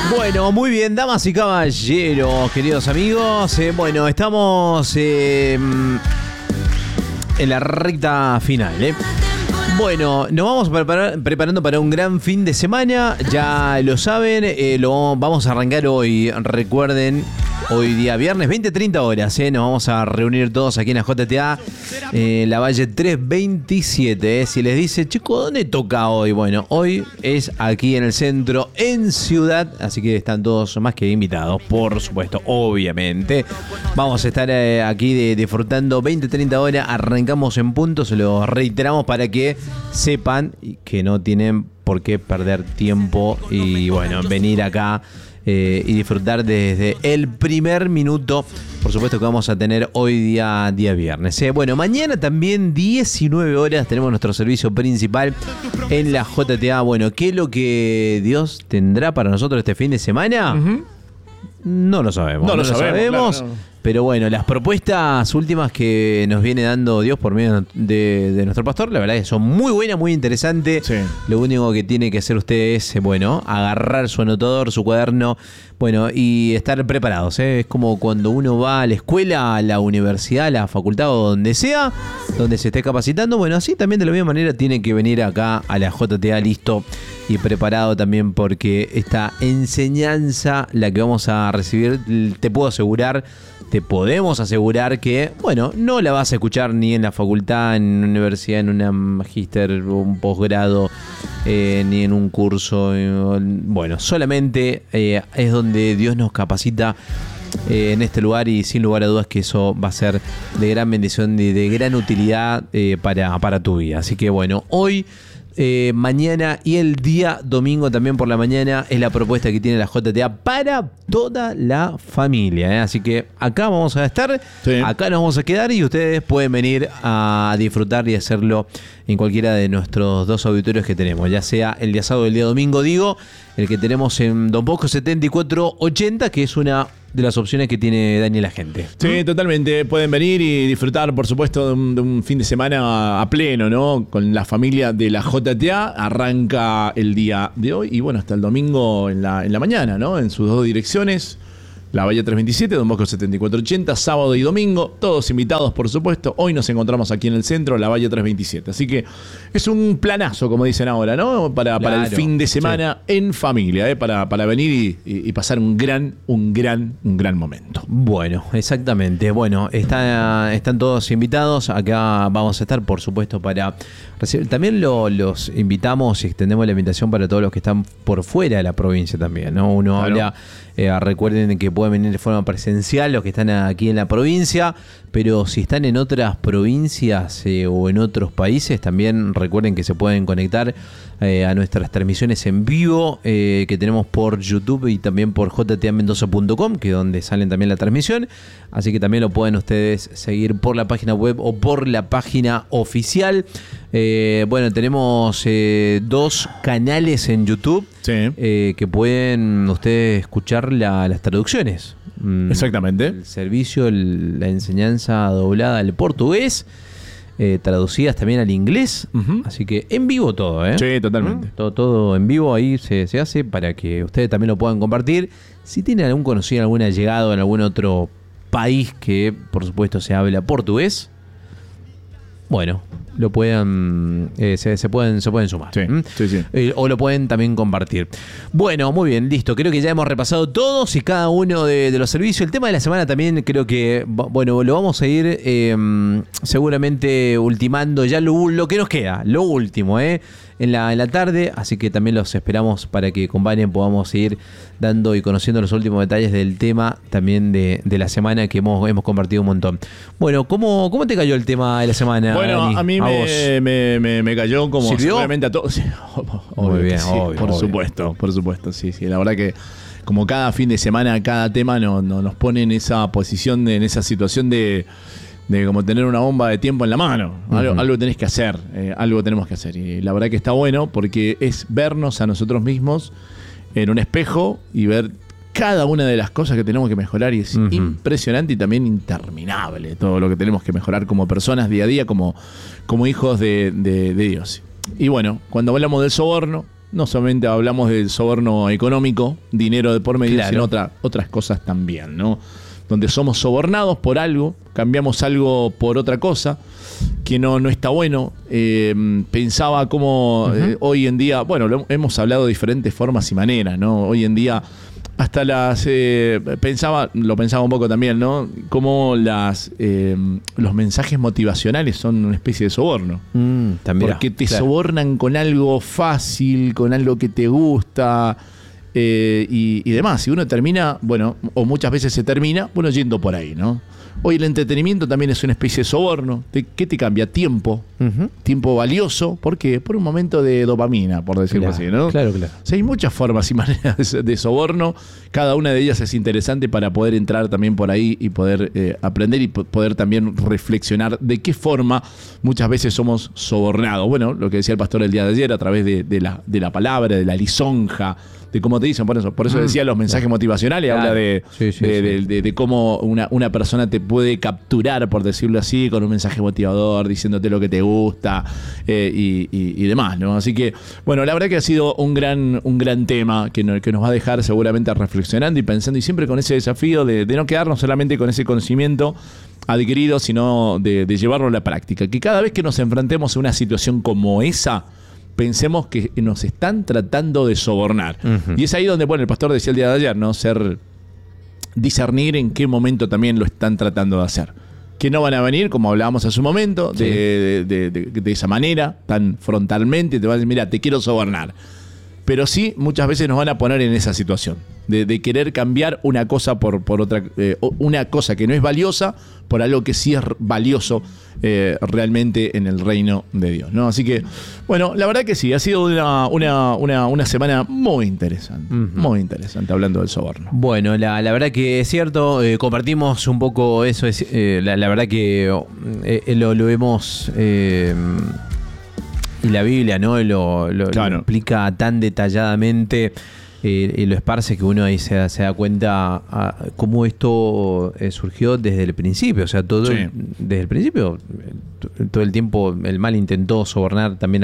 Bueno, muy bien, damas y caballeros, queridos amigos. Bueno, estamos en la recta final, Bueno, nos vamos preparando para un gran fin de semana. Ya lo saben, lo vamos a arrancar hoy. Recuerden, hoy día viernes, 20-30 horas. Nos vamos a reunir todos aquí en la JTA, la Valle 327. Si les dice, chico, ¿dónde toca hoy? Bueno, hoy es aquí en el centro, en Ciudad. Así que están todos más que invitados, por supuesto, obviamente. Vamos a estar aquí disfrutando 20-30 horas. Arrancamos en punto, se lo reiteramos para que sepan que no tienen por qué perder tiempo y bueno, venir acá y disfrutar desde el primer minuto. Por supuesto que vamos a tener hoy día viernes. Bueno, mañana también 19 horas tenemos nuestro servicio principal en la JTA. Bueno, ¿qué es lo que Dios tendrá para nosotros este fin de semana? No lo sabemos. No lo sabemos. Claro, no. Pero bueno, las propuestas últimas que nos viene dando Dios por medio de nuestro pastor, la verdad es que son muy buenas, muy interesantes. Sí. Lo único que tiene que hacer usted es, bueno, agarrar su anotador, su cuaderno, bueno, y estar preparados. Es como cuando uno va a la escuela, a la universidad, a la facultad o donde sea, donde se esté capacitando. Bueno, así también de la misma manera tiene que venir acá a la JTA listo y preparado también, porque esta enseñanza, la que vamos a recibir, te podemos asegurar que, bueno, no la vas a escuchar ni en la facultad, en una universidad, en una magíster, un posgrado, ni en un curso. Bueno, solamente es donde Dios nos capacita en este lugar, y sin lugar a dudas que eso va a ser de gran bendición y de gran utilidad para tu vida. Así que bueno, hoy, mañana y el día domingo también por la mañana es la propuesta que tiene la JTA para toda la familia, Así que acá vamos a estar, acá nos vamos a quedar, y ustedes pueden venir a disfrutar y hacerlo en cualquiera de nuestros dos auditorios que tenemos, ya sea el día sábado o el día domingo, el que tenemos en Don Bosco 7480, que es una de las opciones que tiene Dani la gente. Sí, totalmente. Pueden venir y disfrutar, por supuesto, de un fin de semana a pleno, ¿no? Con la familia de la JTA. Arranca el día de hoy y bueno, hasta el domingo en la mañana, ¿no? En sus dos direcciones. La Valle 327, Don Bosco 7480, sábado y domingo, todos invitados, por supuesto. Hoy nos encontramos aquí en el centro, la Valle 327. Así que es un planazo, como dicen ahora, ¿no? Para el fin de semana en familia, para venir y pasar un gran momento. Bueno, exactamente. Bueno, están todos invitados. Acá vamos a estar, por supuesto, para recibir. También los invitamos y extendemos la invitación para todos los que están por fuera de la provincia también, ¿no? Uno habla, recuerden que pueden venir de forma presencial los que están aquí en la provincia, pero si están en otras provincias o en otros países, también recuerden que se pueden conectar a nuestras transmisiones en vivo que tenemos por YouTube y también por jtamendoza.com, que es donde salen también la transmisión. Así que también lo pueden ustedes seguir por la página web o por la página oficial. Bueno, tenemos dos canales en YouTube que pueden ustedes escuchar las traducciones. Exactamente. El servicio, la enseñanza doblada al portugués, traducidas también al inglés. Así que en vivo todo, Sí, totalmente. Todo en vivo ahí se hace para que ustedes también lo puedan compartir. Si tienen algún conocido, algún allegado en algún otro país que por supuesto se habla portugués, bueno, lo puedan se pueden sumar. Sí. O lo pueden también compartir. Bueno, muy bien, listo. Creo que ya hemos repasado todos y cada uno de los servicios. El tema de la semana también creo que, bueno, lo vamos a ir seguramente ultimando ya lo que nos queda, lo último, en la tarde. Así que también los esperamos para que acompañen, podamos seguir dando y conociendo los últimos detalles del tema también de la semana, que hemos compartido un montón. Bueno, ¿cómo te cayó el tema de la semana? Bueno, Dani, a mí me cayó como seguramente a todos. Sí, muy bien, sí, por supuesto, sí. La verdad que como cada fin de semana, cada tema nos pone en esa posición, en esa situación de como tener una bomba de tiempo en la mano. Algo tenés que hacer, algo tenemos que hacer. Y la verdad que está bueno porque es vernos a nosotros mismos en un espejo y ver cada una de las cosas que tenemos que mejorar, y es impresionante y también interminable todo lo que tenemos que mejorar como personas día a día, como hijos de Dios. Y bueno, cuando hablamos del soborno, no solamente hablamos del soborno económico, dinero de por medio, Claro. sino otras cosas también, ¿no? Donde somos sobornados por algo, cambiamos algo por otra cosa, que no está bueno. Pensaba cómo hoy en día, bueno, hemos hablado de diferentes formas y maneras, ¿no? Hoy en día hasta lo pensaba un poco también, ¿no? Cómo los mensajes motivacionales son una especie de soborno. También. Porque te sobornan con algo fácil, con algo que te gusta y demás. Y uno termina, bueno, o muchas veces se termina, bueno, yendo por ahí, ¿no? Hoy el entretenimiento también es una especie de soborno. ¿Qué te cambia? Tiempo. Tiempo valioso. ¿Por qué? Por un momento de dopamina, por decirlo así, ¿no? Claro. O sea, hay muchas formas y maneras de soborno. Cada una de ellas es interesante para poder entrar también por ahí y poder aprender y poder también reflexionar de qué forma muchas veces somos sobornados. Bueno, lo que decía el pastor el día de ayer a través de la palabra, de la lisonja, de cómo te dicen. Por eso decía los mensajes motivacionales. Claro. Habla de cómo una persona te puede capturar, por decirlo así, con un mensaje motivador, diciéndote lo que te gusta y demás, ¿no? Así que, bueno, la verdad que ha sido un gran tema que nos va a dejar seguramente reflexionando y pensando, y siempre con ese desafío de no quedarnos solamente con ese conocimiento adquirido, sino de llevarlo a la práctica. Que cada vez que nos enfrentemos a una situación como esa, pensemos que nos están tratando de sobornar. Y es ahí donde, bueno, el pastor decía el día de ayer, ¿no? Discernir en qué momento también lo están tratando de hacer. Que no van a venir, como hablábamos hace un momento, de esa manera, tan frontalmente, te van a decir, mira, te quiero sobornar. Pero sí, muchas veces nos van a poner en esa situación, de querer cambiar una cosa por otra, una cosa que no es valiosa por algo que sí es valioso realmente en el reino de Dios, ¿no? Así que, bueno, la verdad que sí, ha sido una semana muy interesante, hablando del soborno. Bueno, la verdad que es cierto, compartimos un poco eso, la verdad que lo vemos... y la Biblia, ¿no? Lo explica tan detalladamente y lo esparce que uno ahí se da cuenta cómo esto surgió desde el principio. O sea, desde el principio, todo el tiempo el mal intentó sobornar también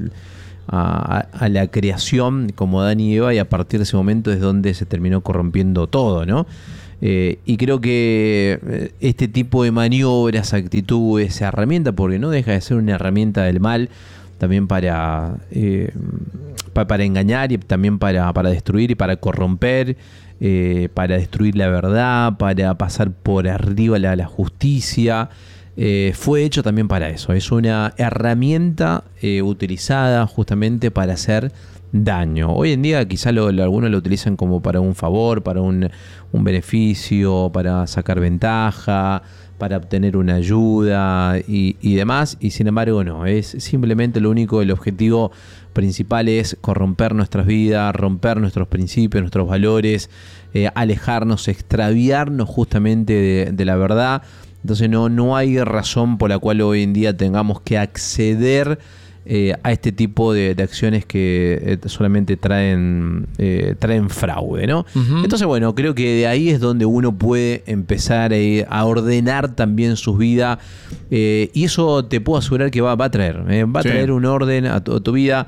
a la creación como Adán y Eva, y a partir de ese momento es donde se terminó corrompiendo todo, ¿no? Y creo que este tipo de maniobras, actitudes, herramienta, porque no deja de ser una herramienta del mal, también para engañar y también para destruir y para corromper, para destruir la verdad, para pasar por arriba la justicia. Fue hecho también para eso. Es una herramienta utilizada justamente para hacer daño. Hoy en día quizá algunos lo utilizan como para un favor, para un beneficio, para sacar ventaja, para obtener una ayuda y demás, y sin embargo no, es simplemente el objetivo principal es corromper nuestras vidas, romper nuestros principios, nuestros valores, alejarnos, extraviarnos justamente de la verdad. Entonces no hay razón por la cual hoy en día tengamos que acceder a este tipo de acciones que solamente traen fraude, ¿no? Entonces, bueno, creo que de ahí es donde uno puede empezar a ordenar también sus vidas, y eso te puedo asegurar que va a traer traer un orden a tu vida.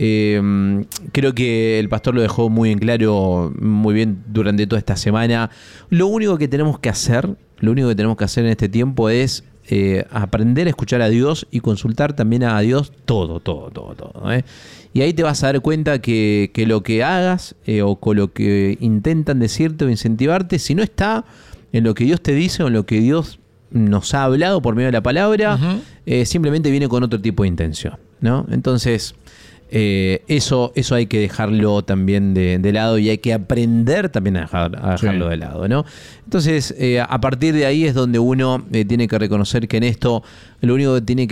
Creo que el pastor lo dejó muy en claro, muy bien durante toda esta semana. Lo único que tenemos que hacer en este tiempo es aprender a escuchar a Dios y consultar también a Dios todo. Y ahí te vas a dar cuenta que lo que hagas o con lo que intentan decirte o incentivarte, si no está en lo que Dios te dice o en lo que Dios nos ha hablado por medio de la palabra, simplemente viene con otro tipo de intención, ¿no? Entonces, eso hay que dejarlo también de lado, y hay que aprender también a dejarlo de lado, ¿no? Entonces, a partir de ahí es donde uno tiene que reconocer que en esto lo único que tiene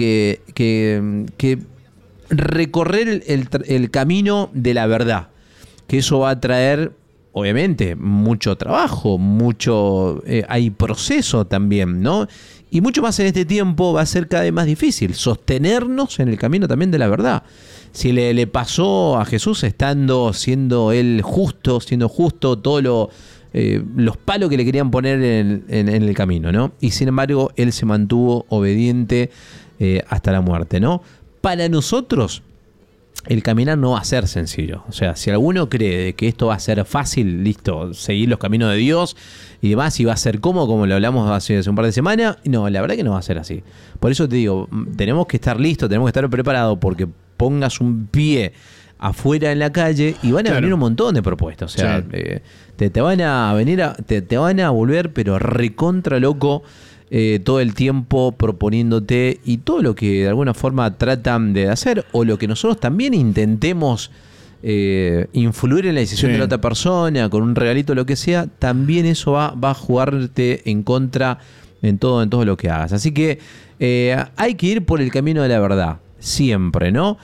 que recorrer el camino de la verdad, que eso va a traer, obviamente, mucho trabajo, hay proceso también, ¿no? Y mucho más en este tiempo va a ser cada vez más difícil sostenernos en el camino también de la verdad. Si le pasó a Jesús siendo él justo, todos los palos que le querían poner en el camino, ¿no? Y sin embargo, él se mantuvo obediente hasta la muerte, ¿no? Para nosotros, el caminar no va a ser sencillo. O sea, si alguno cree de que esto va a ser fácil, listo, seguir los caminos de Dios y demás, y va a ser cómodo, como lo hablamos hace un par de semanas, no, la verdad que no va a ser así. Por eso te digo, tenemos que estar listos, tenemos que estar preparados, porque pongas un pie afuera en la calle y van a venir un montón de propuestas. O sea, te van a venir te van a volver, pero recontra loco, todo el tiempo proponiéndote y todo lo que de alguna forma tratan de hacer, o lo que nosotros también intentemos influir en la decisión de la otra persona con un regalito o lo que sea, también eso va a jugarte en contra en todo lo que hagas. Así que hay que ir por el camino de la verdad siempre, ¿no?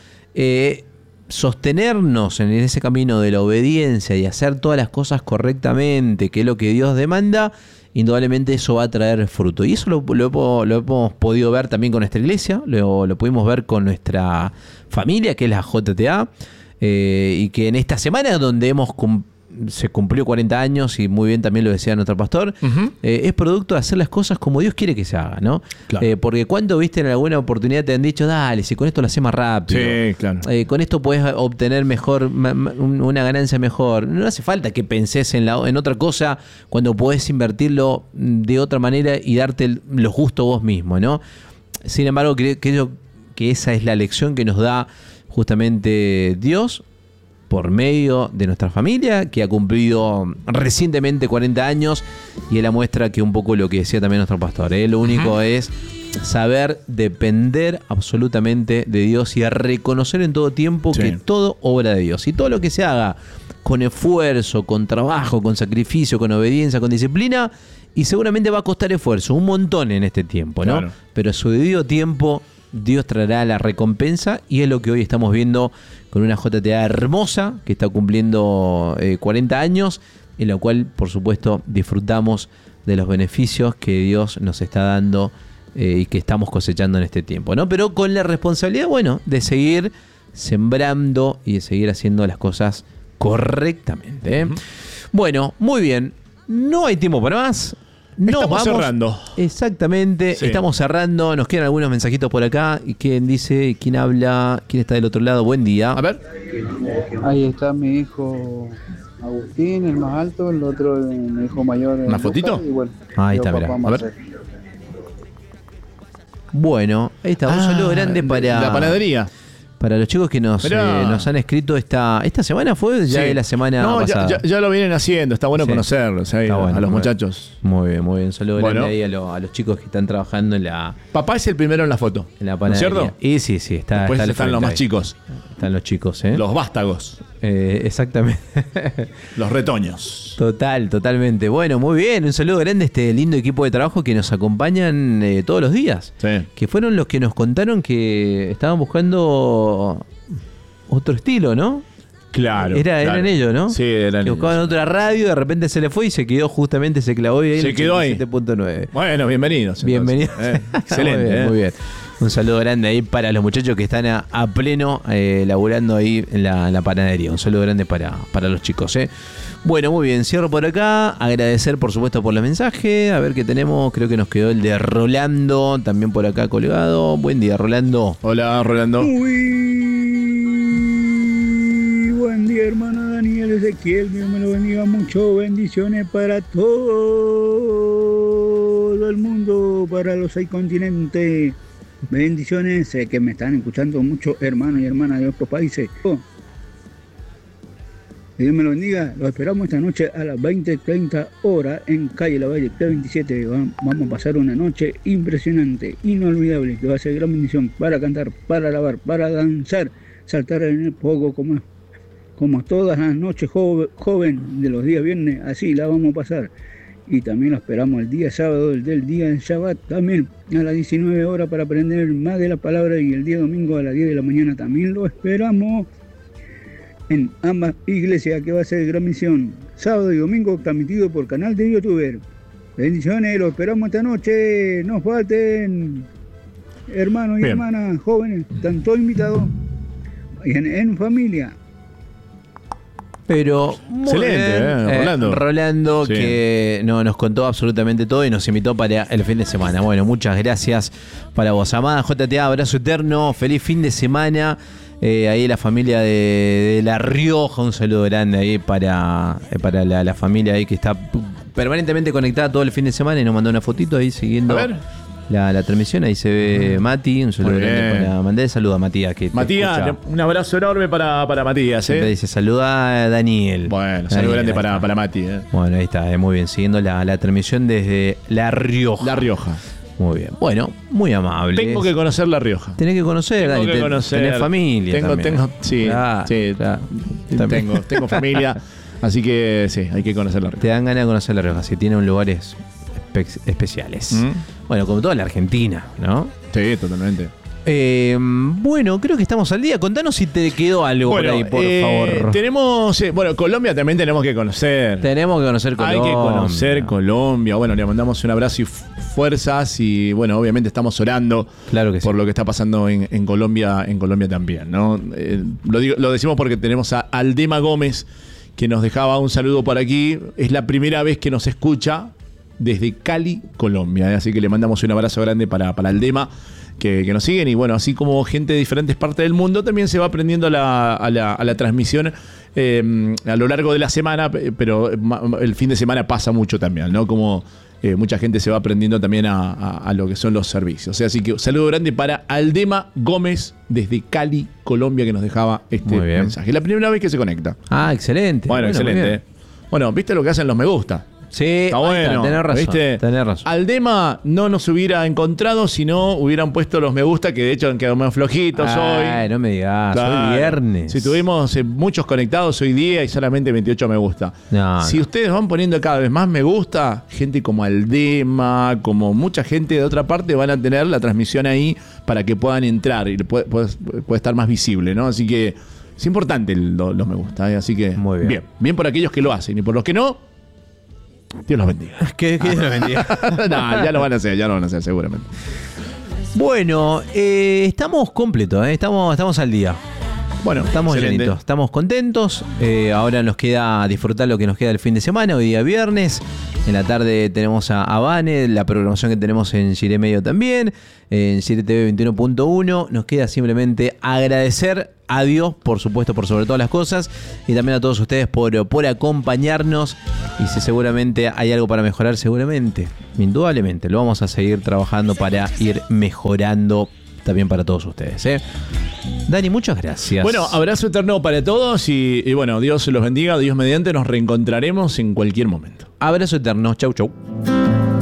Sostenernos en ese camino de la obediencia y hacer todas las cosas correctamente, que es lo que Dios demanda, indudablemente eso va a traer fruto. Y eso lo hemos podido ver también con nuestra iglesia, lo pudimos ver con nuestra familia, que es la JTA, y que en esta semana donde se cumplió 40 años, y muy bien también lo decía nuestro pastor, es producto de hacer las cosas como Dios quiere que se haga, ¿no? Claro. Porque cuando viste en alguna oportunidad te han dicho, dale, si con esto lo haces más rápido, claro. Con esto puedes obtener mejor, una ganancia mejor. No hace falta que penses en otra cosa cuando podés invertirlo de otra manera y darte lo justo vos mismo, ¿no? Sin embargo, creo que esa es la lección que nos da justamente Dios por medio de nuestra familia, que ha cumplido recientemente 40 años, y es la muestra que un poco lo que decía también nuestro pastor, lo único es saber depender absolutamente de Dios y a reconocer en todo tiempo que todo obra de Dios, y todo lo que se haga con esfuerzo, con trabajo, con sacrificio, con obediencia, con disciplina, y seguramente va a costar esfuerzo, un montón en este tiempo, ¿no? Claro. Pero a su debido tiempo Dios traerá la recompensa, y es lo que hoy estamos viendo con una JTA hermosa que está cumpliendo 40 años, en la cual, por supuesto, disfrutamos de los beneficios que Dios nos está dando y que estamos cosechando en este tiempo, ¿no? Pero con la responsabilidad, bueno, de seguir sembrando y de seguir haciendo las cosas correctamente. Bueno, muy bien. No hay tiempo para más. Estamos cerrando. Exactamente, estamos cerrando. Nos quedan algunos mensajitos por acá. ¿Y quién dice? ¿Quién habla? ¿Quién está del otro lado? Buen día. A ver. Ahí está mi hijo Agustín, el más alto, el otro mi hijo mayor. ¿Una fotito? Bueno, ahí está, mirá. A ver. Bueno, ahí está. Un saludo grande para la panadería. Para los chicos que nos han escrito esta semana, ¿fue? Ya de la semana pasada. Ya lo vienen haciendo, está bueno conocerlos está bueno, a los muchachos. Muy bien, muy bien. Saludos grande ahí a los chicos que están trabajando en la... Papá es el primero en la foto, en la panadería. ¿no es cierto? Y sí, está. Después están los más chicos. Están los chicos, Los vástagos. Exactamente. Los retoños. Totalmente. Bueno, muy bien. Un saludo grande a este lindo equipo de trabajo que nos acompañan todos los días. Sí. Que fueron los que nos contaron que estaban buscando otro estilo, ¿no? Claro. Eran ellos, ¿no? Sí, eran ellos. Que buscaban otra radio, de repente se le fue y se quedó justamente, se clavó ahí. Se quedó ahí. 7.9. Bueno, bienvenidos. Bienvenidos. Excelente. Muy bien. Un saludo grande ahí para los muchachos que están a pleno laburando ahí en la panadería. Un saludo grande para los chicos. Bueno, muy bien. Cierro por acá. Agradecer, por supuesto, por los mensajes. A ver qué tenemos. Creo que nos quedó el de Rolando, también por acá colgado. Buen día, Rolando. Hola, Rolando. Muy buen día, hermano Daniel Ezequiel. Dios me lo bendiga mucho. Bendiciones para todo el mundo, para los 6 continentes. Bendiciones, sé que me están escuchando muchos hermanos y hermanas de otros países. Que Dios me lo bendiga. Los esperamos esta noche a las 20:30 horas en calle La Valle, P27. Vamos a pasar una noche impresionante, inolvidable, que va a ser gran bendición para cantar, para alabar, para danzar, saltar en el fuego como todas las noches joven de los días viernes. Así la vamos a pasar. Y también lo esperamos el día sábado, del día de Shabbat, también a las 19 horas para aprender más de la palabra, y el día domingo a las 10 de la mañana también lo esperamos en ambas iglesias, que va a ser gran misión. Sábado y domingo transmitido por canal de YouTuber. Bendiciones, lo esperamos esta noche, no falten, hermanos y hermanas jóvenes, están todos invitados en familia. Pero muy excelente, bien, Rolando, sí, que nos contó absolutamente todo y nos invitó para el fin de semana. Bueno, muchas gracias para vos, amada JTA, abrazo eterno, feliz fin de semana. Ahí la familia de La Rioja, un saludo grande ahí para la familia ahí que está permanentemente conectada todo el fin de semana y nos mandó una fotito ahí siguiendo la transmisión. Ahí se ve Mati, un saludo grande para mandar. Saludo a Matías. Matías, un abrazo enorme para Matías. Siempre dice saluda a Daniel. Bueno, saludo grande para Mati. Bueno, ahí está, muy bien, siguiendo la transmisión desde La Rioja. La Rioja. Muy bien. Bueno, muy amable. Tengo que conocer La Rioja. Tenés que conocer, Dani. Tenés familia. Tengo familia. Así que sí, hay que conocer La Rioja. Te dan ganas de conocer La Rioja, si tiene lugares especiales. Bueno, como toda la Argentina, ¿no? Sí, totalmente. Bueno, creo que estamos al día. Contanos si te quedó algo por ahí, por favor. Tenemos, Colombia también tenemos que conocer. Tenemos que conocer Colombia. Hay que conocer Colombia. Bueno, le mandamos un abrazo y fuerzas y bueno, obviamente estamos orando por lo que está pasando en Colombia también, ¿no? Lo decimos porque tenemos a Aldema Gómez que nos dejaba un saludo por aquí. Es la primera vez que nos escucha desde Cali, Colombia. Así que le mandamos un abrazo grande para Aldema. Que nos siguen y bueno, así como gente de diferentes partes del mundo también se va aprendiendo a la transmisión a lo largo de la semana, pero el fin de semana pasa mucho también, ¿no? Como mucha gente se va aprendiendo también a lo que son los servicios. Así que un saludo grande para Aldema Gómez desde Cali, Colombia, que nos dejaba este mensaje. La primera vez que se conecta. Ah, excelente. Bueno, excelente. Bueno, ¿viste lo que hacen los me gusta? Sí, está bueno. Tenés razón, ¿viste? Tenés razón. Aldema no nos hubiera encontrado si no hubieran puesto los me gusta, que de hecho han quedado más flojitos hoy. Ay, no me digas, hoy viernes. Si tuvimos muchos conectados hoy día y solamente 28 me gusta. Si ustedes van poniendo cada vez más me gusta, gente como Aldema, como mucha gente de otra parte van a tener la transmisión ahí para que puedan entrar y puede estar más visible, ¿no? Así que es importante los me gusta, ¿eh? Así que muy bien por aquellos que lo hacen y por los que no, Dios los bendiga. Que Dios los bendiga. No, ya lo van a hacer seguramente. Bueno, estamos completos, estamos al día. Bueno, estamos excelente. llenitos, estamos contentos. Ahora nos queda disfrutar lo que nos queda el fin de semana, hoy día viernes. En la tarde tenemos a Vane, la programación que tenemos en Chile Medio también, en Chile TV 21.1. Nos queda simplemente agradecer a Dios, por supuesto, por sobre todas las cosas, y también a todos ustedes por acompañarnos. Y si seguramente hay algo para mejorar, seguramente, indudablemente, lo vamos a seguir trabajando para ir mejorando también para todos ustedes, ¿eh? Dani, muchas gracias. Bueno, abrazo eterno para todos y bueno, Dios los bendiga, Dios mediante, nos reencontraremos en cualquier momento. Abrazo eterno, chau.